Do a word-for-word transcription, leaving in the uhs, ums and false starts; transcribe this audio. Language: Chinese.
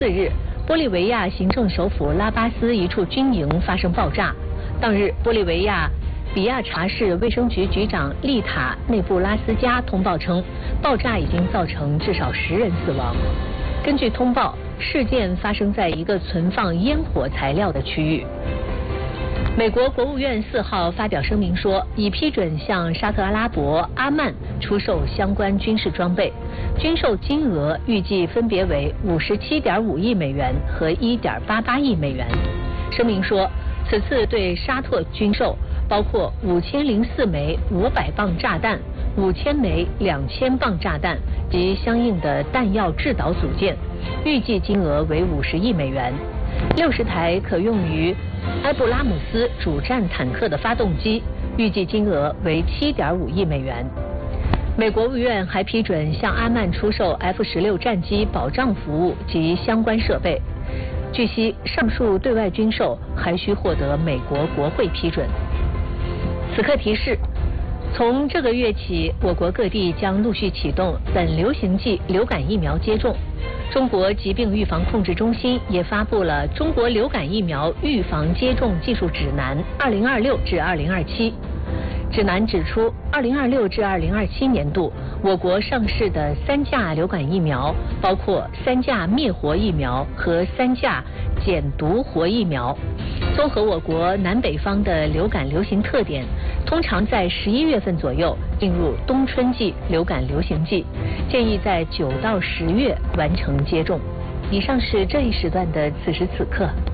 四日，玻利维亚行政首府拉巴斯一处军营发生爆炸。当日，玻利维亚比亚查市卫生局局长丽塔内布拉斯加通报称，爆炸已经造成至少十人死亡。根据通报，事件发生在一个存放烟火材料的区域。美国国务院四号发表声明说，已批准向沙特阿拉伯、阿曼出售相关军事装备，军售金额预计分别为五十七点五亿美元和一点八八亿美元。声明说，此次对沙特军售包括五千零四枚五百磅炸弹、五千枚两千磅炸弹及相应的弹药制导组件，预计金额为五十亿美元。六十台可用于埃布拉姆斯主战坦克的发动机，预计金额为七点五亿美元。美国务院还批准向阿曼出售 F 十六战机保障服务及相关设备。据悉，上述对外军售还需获得美国国会批准。此刻提示，从这个月起，我国各地将陆续启动本流行季流感疫苗接种。中国疾病预防控制中心也发布了《中国流感疫苗预防接种技术指南（二零二六至二零二七）》。指南指出，二零二六至二零二七年度，我国上市的三价流感疫苗，包括三价灭活疫苗和三价减毒活疫苗。综合我国南北方的流感流行特点，通常在十一月份左右进入冬春季流感流行季，建议在九到十月完成接种。以上是这一时段的此时此刻。